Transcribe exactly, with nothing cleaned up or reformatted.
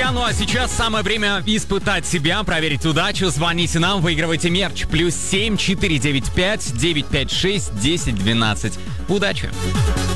друзья. Ну а сейчас самое время испытать себя, проверить удачу. Звоните нам, выигрывайте мерч. Плюс семь четыре девять пять девять пять шесть десять двенадцать. Удачи!